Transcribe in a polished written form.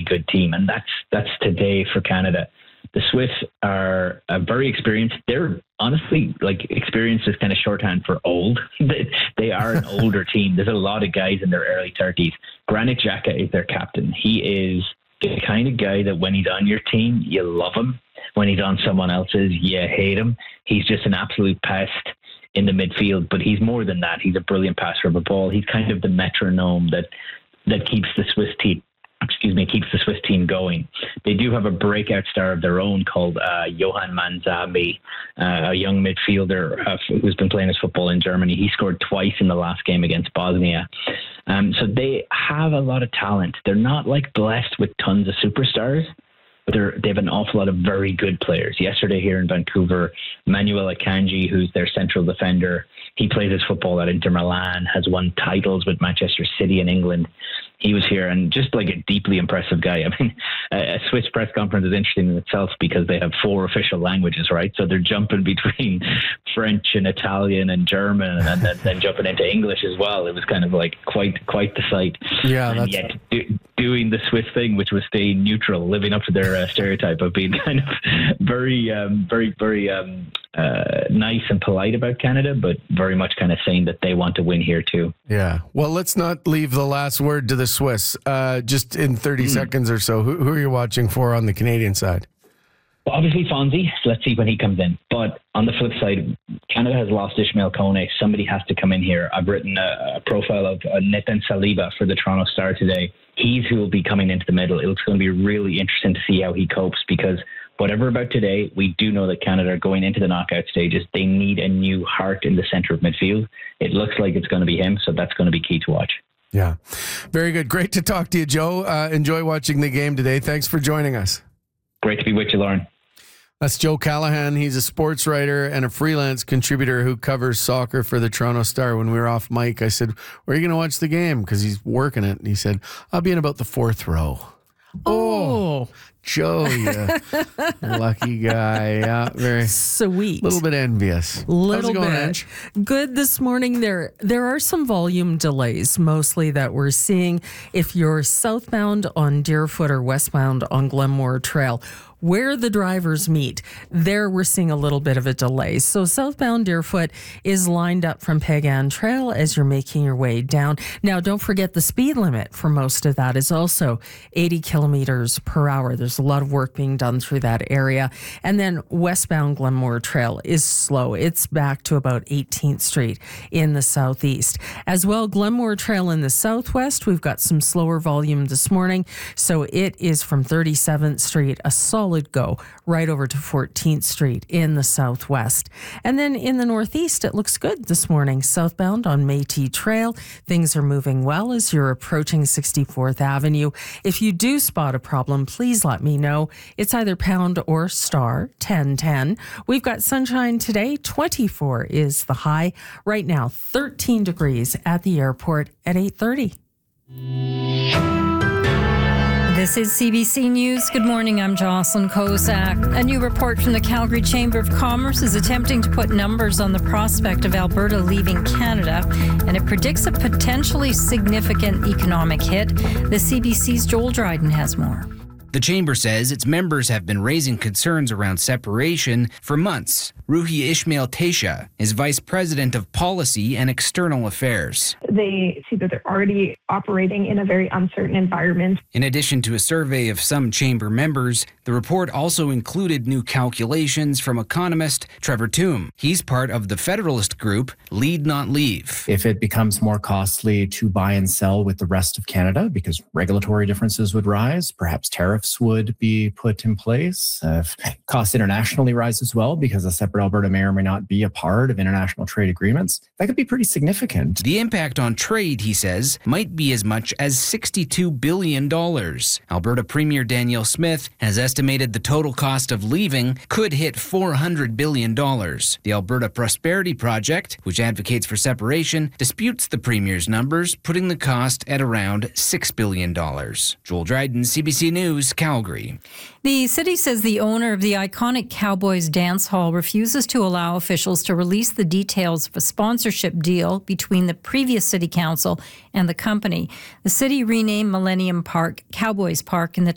good team, and that's today for Canada. The Swiss are very experienced. They're honestly, like, experience is kind of shorthand for old. They are an older team. There's a lot of guys in their early 30s. Granit Xhaka is their captain. He is the kind of guy that when he's on your team, you love him. When he's on someone else's, you hate him. He's just an absolute pest in the midfield, but he's more than that. He's a brilliant passer of a ball. He's kind of the metronome that keeps the Swiss team going. They do have a breakout star of their own called Johan Manzambi, a young midfielder who's been playing his football in Germany. He scored twice in the last game against Bosnia. So they have a lot of talent. They're not like blessed with tons of superstars, but they have an awful lot of very good players. Yesterday here in Vancouver, Manuel Akanji, who's their central defender, he plays his football at Inter Milan, has won titles with Manchester City in England. He was here, and just like a deeply impressive guy. I mean, a Swiss press conference is interesting in itself because they have 4 official languages, right? So they're jumping between French and Italian and German, and then jumping into English as well. It was kind of like quite the sight. Yeah, and yet doing the Swiss thing, which was staying neutral, living up to their stereotype of being kind of very nice and polite about Canada, but very much kind of saying that they want to win here too. Yeah. Well, let's not leave the last word to the Swiss. Just in 30 seconds or so, who are you watching for on the Canadian side? Well, obviously Fonzie. Let's see when he comes in. But on the flip side, Canada has lost Ishmael Kone. Somebody has to come in here. I've written a profile of Nathan Saliba for the Toronto Star today. He's who will be coming into the middle. It's going to be really interesting to see how he copes, because whatever about today, we do know that Canada are going into the knockout stages. They need a new heart in the centre of midfield. It looks like it's going to be him, so that's going to be key to watch. Yeah. Very good. Great to talk to you, Joe. Enjoy watching the game today. Thanks for joining us. Great to be with you, Lauren. That's Joe Callahan. He's a sports writer and a freelance contributor who covers soccer for the Toronto Star. When we were off mic, I said, "Where are you going to watch the game?" Because he's working it. And he said, "I'll be in about the 4th row." Oh, Joe, you lucky guy. Yeah, very sweet. A little bit envious. How's it going, Ange? Good this morning. There are some volume delays, mostly that we're seeing if you're southbound on Deerfoot or westbound on Glenmore Trail. Where the drivers meet, there we're seeing a little bit of a delay. So southbound Deerfoot is lined up from Peg-Ann Trail as you're making your way down. Now, don't forget the speed limit for most of that is also 80 kilometers per hour. There's a lot of work being done through that area. And then westbound Glenmore Trail is slow. It's back to about 18th Street in the southeast. As well, Glenmore Trail in the southwest, we've got some slower volume this morning. So it is from 37th Street, a solid go right over to 14th Street in the southwest. And then in the northeast, it looks good this morning. Southbound on Métis Trail, things are moving well as you're approaching 64th Avenue. If you do spot a problem, please let me know. It's either pound or star 1010. We've got sunshine today. 24 is the high. Right now, 13 degrees at the airport at 8:30. This is CBC News. Good morning, I'm Jocelyn Kozak. A new report from the Calgary Chamber of Commerce is attempting to put numbers on the prospect of Alberta leaving Canada, and it predicts a potentially significant economic hit. The CBC's Joel Dryden has more. The Chamber says its members have been raising concerns around separation for months. Ruhi Ishmael Tesha is Vice President of Policy and External Affairs. They see that they're already operating in a very uncertain environment. In addition to a survey of some Chamber members, the report also included new calculations from economist Trevor Toome. He's part of the Federalist group Lead Not Leave. If it becomes more costly to buy and sell with the rest of Canada because regulatory differences would rise, perhaps tariffs would be put in place. If costs internationally rise as well because a separate Alberta may or may not be a part of international trade agreements, that could be pretty significant. The impact on trade, he says, might be as much as $62 billion. Alberta Premier Danielle Smith has estimated the total cost of leaving could hit $400 billion. The Alberta Prosperity Project, which advocates for separation, disputes the Premier's numbers, putting the cost at around $6 billion. Joel Dryden, CBC News, Calgary. The city says the owner of the iconic Cowboys Dance Hall refuses to allow officials to release the details of a sponsorship deal between the previous city council and the company. The city renamed Millennium Park Cowboys Park in the